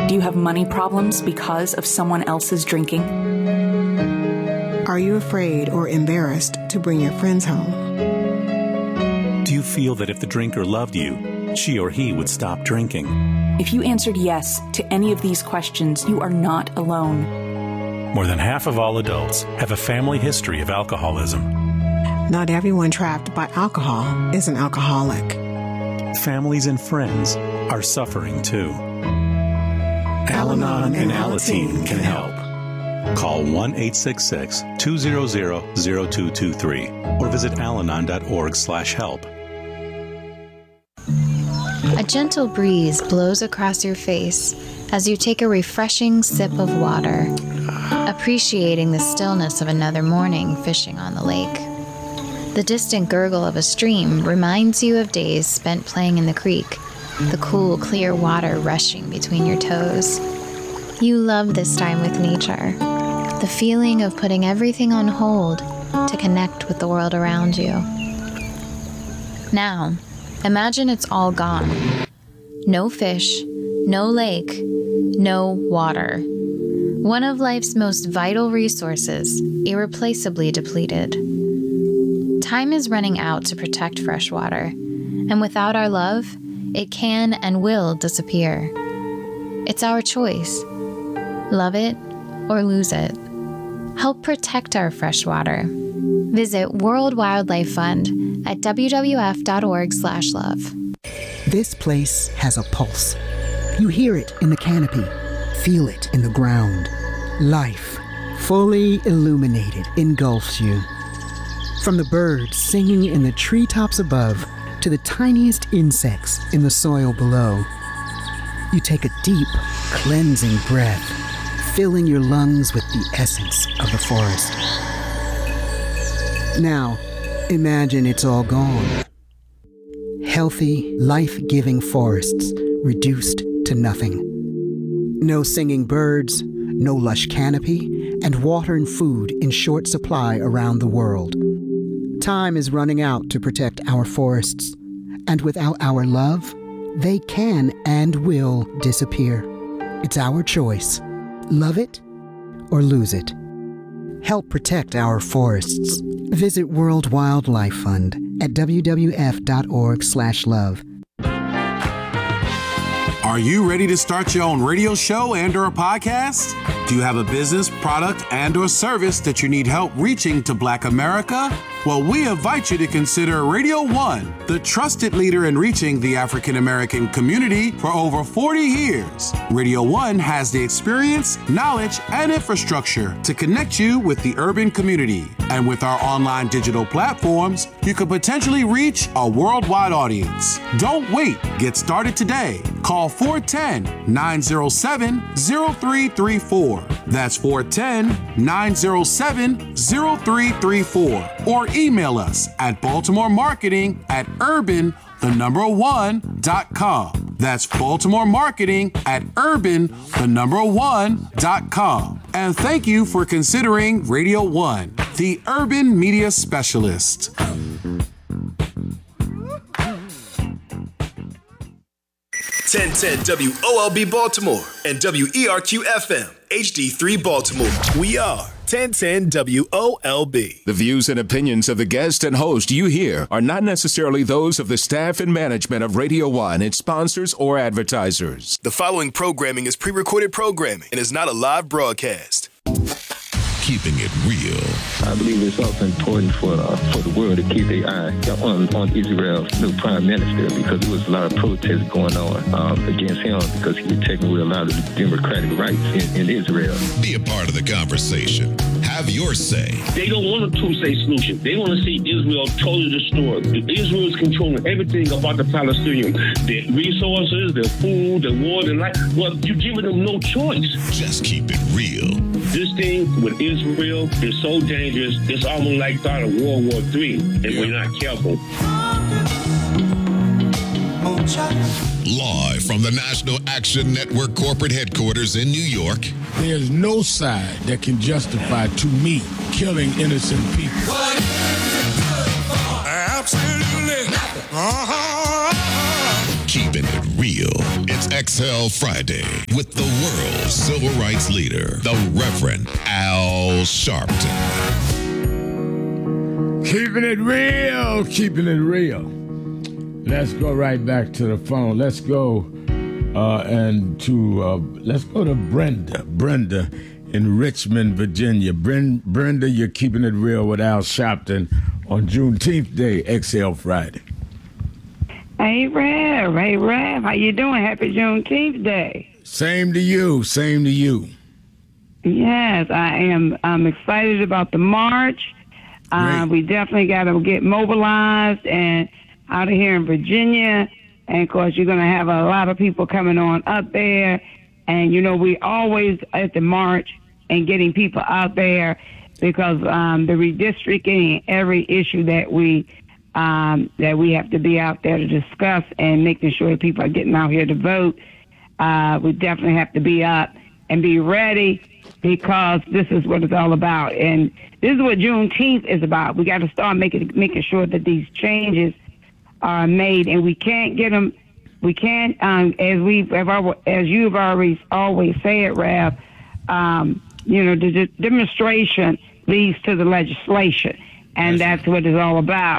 Do you have money problems because of someone else's drinking? Are you afraid or embarrassed to bring your friends home? Do you feel that if the drinker loved you, she or he would stop drinking? If you answered yes to any of these questions, you are not alone. More than half of all adults have a family history of alcoholism. Not everyone trapped by alcohol is an alcoholic. Families and friends are suffering too. Al-Anon and Alateen can help. Call 1-866-200-0223 or visit alanon.org/help. A gentle breeze blows across your face as you take a refreshing sip of water, appreciating the stillness of another morning fishing on the lake. The distant gurgle of a stream reminds you of days spent playing in the creek, the cool, clear water rushing between your toes. You love this time with nature, the feeling of putting everything on hold to connect with the world around you. Now, imagine it's all gone. No fish, no lake, no water. One of life's most vital resources, irreplaceably depleted. Time is running out to protect fresh water, and without our love, it can and will disappear. It's our choice. Love it or lose it. Help protect our fresh water. Visit World Wildlife Fund at wwf.org/love. This place has a pulse. You hear it in the canopy, feel it in the ground. Life, fully illuminated, engulfs you. From the birds singing in the treetops above to the tiniest insects in the soil below, you take a deep, cleansing breath, filling your lungs with the essence of the forest. Now, imagine it's all gone. Healthy, life-giving forests reduced to nothing. No singing birds, no lush canopy, and water and food in short supply around the world. Time is running out to protect our forests, and without our love, they can and will disappear. It's our choice. Love it or lose it. Help protect our forests. Visit World Wildlife Fund at wwf.org/love. Are you ready to start your own radio show and/or a podcast? Do you have a business, product, and/or service that you need help reaching to Black America? Well, we invite you to consider Radio One, the trusted leader in reaching the African American community for over 40 years. Radio One has the experience, knowledge, and infrastructure to connect you with the urban community. And with our online digital platforms, you could potentially reach a worldwide audience. Don't wait. Get started today. Call 410-907-0334. That's 410-907-0334. Or email us at baltimoremarketing@urban1.com. That's baltimoremarketing@urban1.com. And thank you for considering Radio One, the urban media specialist. 1010 WOLB Baltimore and WERQ FM HD3 Baltimore. We are 1010 WOLB. The views and opinions of the guest and host you hear are not necessarily those of the staff and management of Radio One, its sponsors, or advertisers. The following programming is pre-recorded programming and is not a live broadcast. Keeping it real. I believe it's also important for the world to keep their eye on Israel's new prime minister, because there was a lot of protests going on against him because he was taking away a lot of the democratic rights in Israel. Be a part of the conversation. Have your say. They don't want a two-state solution. They want to see Israel totally destroyed. Israel is controlling everything about the Palestinians. Their resources, their food, their water, their life. Well, you're giving them no choice. Just keep it real. This thing with Israel is so dangerous, it's almost like that of World War III, if we're not careful. Live from the National Action Network corporate headquarters in New York. There's no side that can justify, to me, killing innocent people. Keep keeping it real. It's XL Friday with the world's civil rights leader, the Reverend Al Sharpton. Keeping it real, keeping it real. Let's go right back to the phone. Let's go let's go to Brenda. Brenda in Richmond, Virginia. Brenda, you're keeping it real with Al Sharpton on Juneteenth Day, XL Friday. Hey, Rev. How you doing? Happy Juneteenth Day. Same to you. Yes, I am. I'm excited about the march. We definitely got to get mobilized and out of here in Virginia. And, of course, you're going to have a lot of people coming on up there. And, you know, we always at the march and getting people out there because the redistricting, every issue that we have to be out there to discuss and making sure that people are getting out here to vote, we definitely have to be up and be ready because this is what it's all about. And this is what Juneteenth is about. We got to start making sure that these changes are made, and we can't get them. We can't, as you've always said, Rev. The demonstration leads to the legislation, and that's what it's all about.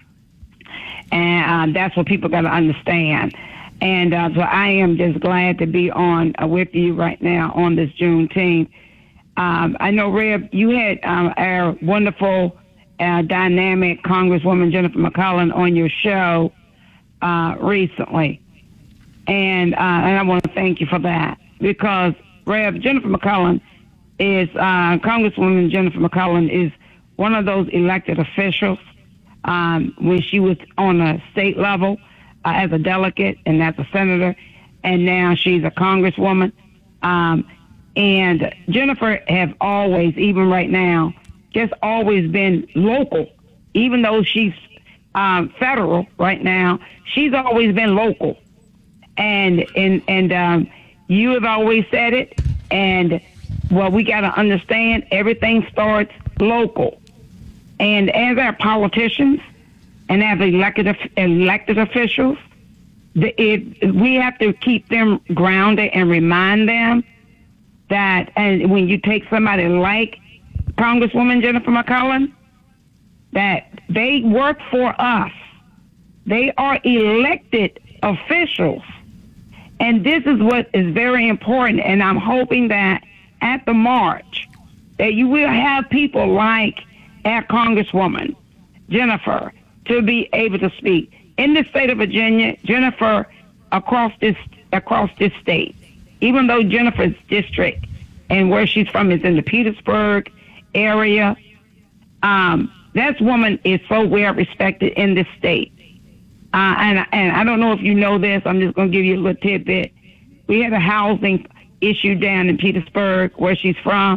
And that's what people got to understand. And so I am just glad to be on with you right now on this Juneteenth. I know, Rev, you had our wonderful, dynamic Congresswoman Jennifer McCollum on your show recently. And I want to thank you for that because, Rev, Jennifer McCollum is, Congresswoman Jennifer McCollum is one of those elected officials when she was on a state level as a delegate and as a senator, and now she's a congresswoman. And Jennifer have always, even right now, just always been local. Even though she's federal right now, she's always been local. And you have always said it. And what we got to understand, everything starts local. And as our politicians and as elected officials, we have to keep them grounded and remind them that, and when you take somebody like Congresswoman Jennifer McCollum, that they work for us. They are elected officials. And this is what is very important. And I'm hoping that at the march, that you will have people like our Congresswoman Jennifer to be able to speak. In the state of Virginia, Jennifer, across this state, even though Jennifer's district and where she's from is in the Petersburg area, that woman is so well respected in this state. And I don't know if you know this. I'm just going to give you a little tidbit. We had a housing issue down in Petersburg, where she's from,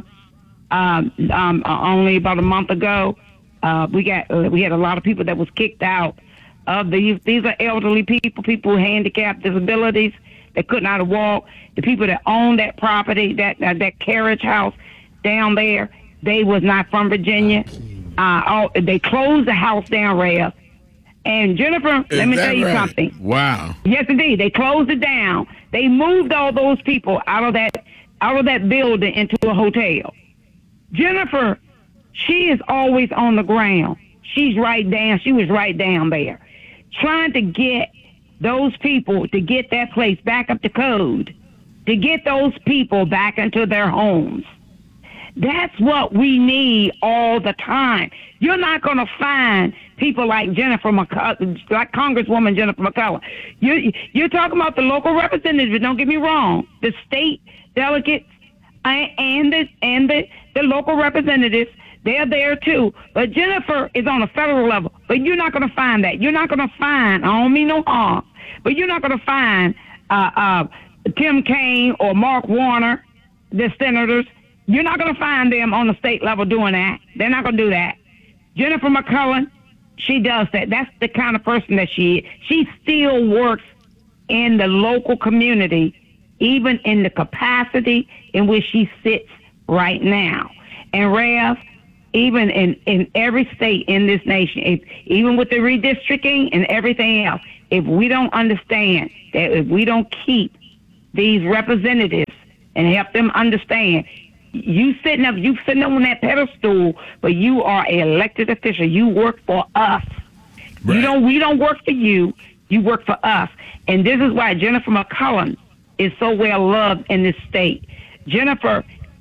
only about a month ago. We had a lot of people that was kicked out of these. These are elderly people with handicapped disabilities that could not walk. The people that own that property, that carriage house down there, they was not from Virginia. They closed the house down, Rev. And Jennifer, let me tell you something. Wow. Yes, indeed. They closed it down. They moved all those people out of that building into a hotel. Jennifer, she is always on the ground. She was right down there, trying to get those people to get that place back up to code, to get those people back into their homes. That's what we need all the time. You're not going to find people like Jennifer McCollum, like Congresswoman Jennifer McCollum. You're talking about the local representatives. Don't get me wrong. The state delegates and the local representatives, they're there too. But Jennifer is on a federal level. But you're not going to find that. You're not going to find, I don't mean no harm, but you're not going to find Tim Kaine or Mark Warner, the senators. You're not going to find them on the state level doing that. They're not going to do that. Jennifer McCollum, she does that. That's the kind of person that she is. She still works in the local community, even in the capacity in which she sits right now. And Rev, even in every state in this nation, even with the redistricting and everything else, if we don't understand that, if we don't keep these representatives and help them understand, you sitting on that pedestal, but you are an elected official. You work for us. Right. We don't work for you. You work for us. And this is why Jennifer McCullum is so well loved in this state. Jennifer,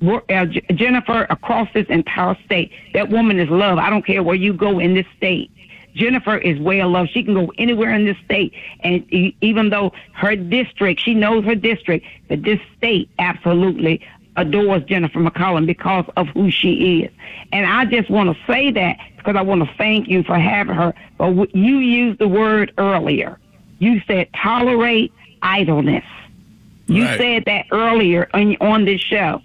across this entire state, that woman is loved. I don't care where you go in this state. Jennifer is well loved. She can go anywhere in this state. And even though her district, she knows her district, but this state absolutely adores Jennifer McCullum because of who she is. And I just want to say that because I want to thank you for having her. But you used the word earlier. You said tolerate idleness. You said that earlier on this show.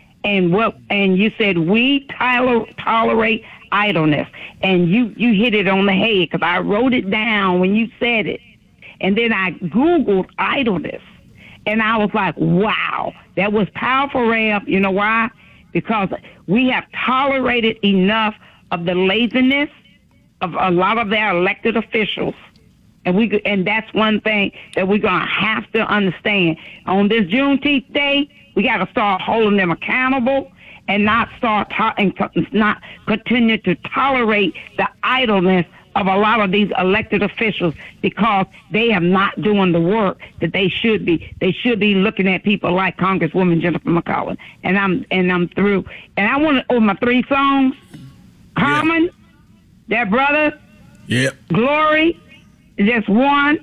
And you said we tolerate idleness. And you hit it on the head because I wrote it down when you said it. And then I Googled idleness. And I was like, wow, that was powerful, Rev. You know why? Because we have tolerated enough of the laziness of a lot of their elected officials. And that's one thing that we're going to have to understand. On this Juneteenth day, we got to start holding them accountable and not not continue to tolerate the idleness of a lot of these elected officials because they are not doing the work that they should be. They should be looking at people like Congresswoman Jennifer McCullum. And I'm through. And I want to, my 3 songs, Common, That Brother, Glory, just one.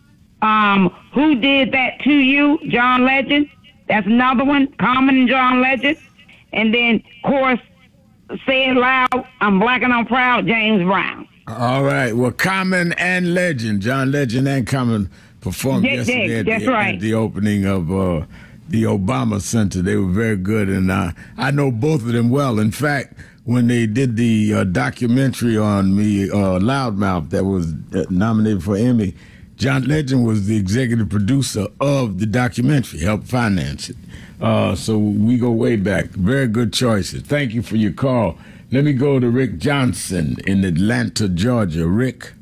Who Did That to You, John Legend. That's another one, Common and John Legend. And then, of course, Say It Loud, I'm Black and I'm Proud, James Brown. All right. Well, Common and Legend, John Legend and Common performed yesterday at the opening of the Obama Center. They were very good, and I know both of them well. In fact, when they did the documentary on me, Loudmouth, that was nominated for Emmy, John Legend was the executive producer of the documentary, helped finance it. So we go way back. Very good choices. Thank you for your call. Let me go to Rick Johnson in Atlanta, Georgia. Rick.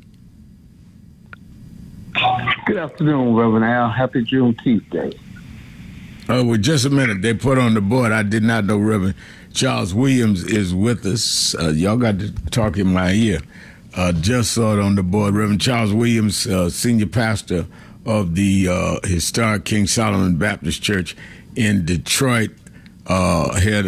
Good afternoon, Reverend Al. Happy Juneteenth Day. Oh, well, just a minute. They put on the board. I did not know Reverend Charles Williams is with us. Y'all got to talk in my ear. Just saw it on the board. Reverend Charles Williams, senior pastor of the historic King Solomon Baptist Church in Detroit, head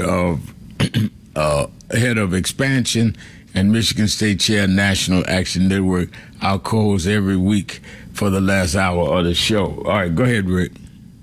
of expansion and Michigan State Chair, National Action Network. Our co-host every week for the last hour of the show. All right, go ahead, Rick.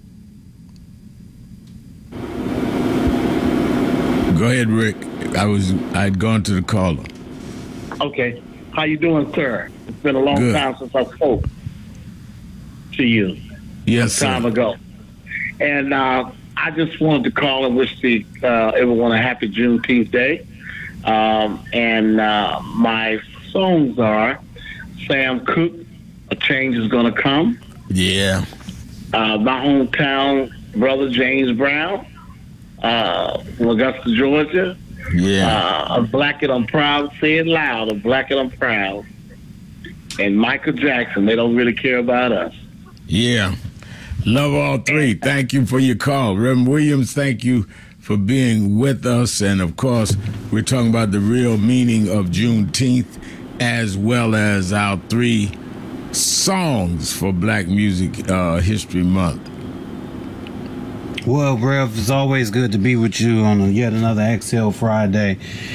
Go ahead, Rick. I'd gone to the caller. Okay. How you doing, sir? It's been a long time since I spoke to you. Yes, sir. Time ago. And I just wanted to call and wish everyone a happy Juneteenth Day. And my songs are Sam Cooke, A Change Is Gonna Come. Yeah. My hometown brother James Brown, from Augusta, Georgia. Yeah. I'm Black and I'm Proud. Say it loud. I'm Black and I'm Proud. And Michael Jackson. They don't really care about us. Yeah. Love all 3. Thank you for your call. Reverend Williams, thank you for being with us. And, of course, we're talking about the real meaning of Juneteenth as well as our 3 songs for Black Music History Month. Well, Rev, it's always good to be with you on yet another XL Friday.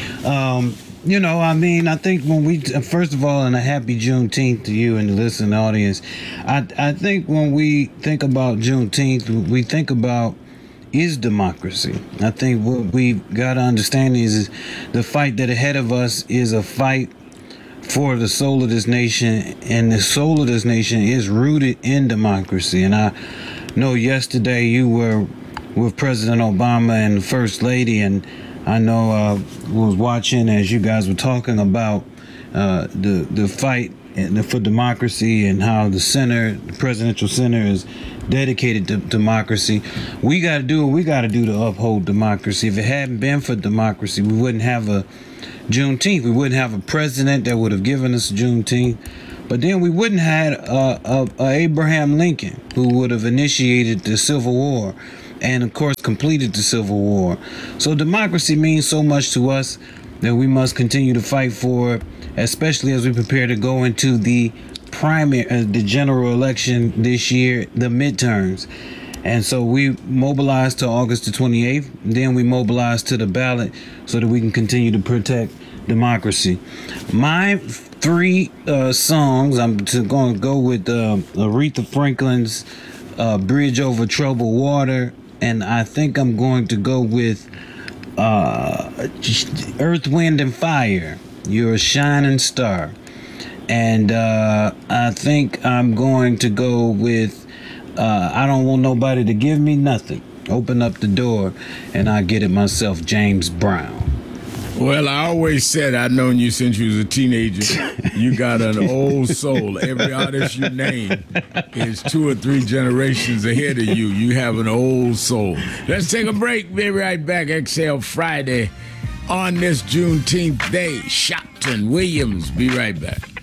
I think when we, first of all, and a happy Juneteenth to you and the listening audience, I think when we think about Juneteenth, we think about is democracy. I think what we've got to understand is the fight that ahead of us is a fight for the soul of this nation, and the soul of this nation is rooted in democracy. And I know yesterday you were with President Obama and the First Lady, and I know I was watching as you guys were talking about the fight for democracy and how the presidential center is dedicated to democracy. We got to do what we got to do to uphold democracy. If it hadn't been for democracy, we wouldn't have a Juneteenth. We wouldn't have a president that would have given us Juneteenth. But then we wouldn't have had Abraham Lincoln, who would have initiated the Civil War and, of course, completed the Civil War. So democracy means so much to us that we must continue to fight for, especially as we prepare to go into the the general election this year, the midterms. And so we mobilized to August the 28th. Then we mobilized to the ballot so that we can continue to protect democracy. My 3 songs, I'm going to go with Aretha Franklin's Bridge Over Troubled Water. And I think I'm going to go with Earth, Wind, and Fire, You're a Shining Star. And I think I'm going to go with I Don't Want Nobody to Give Me Nothing. Open Up the Door and I Get It Myself, James Brown. Well, I always said I've known you since you was a teenager. You got an old soul. Every artist you name is 2 or 3 generations ahead of you. You have an old soul. Let's take a break. Be right back. XL Friday on this Juneteenth day. Shopton Williams. Be right back.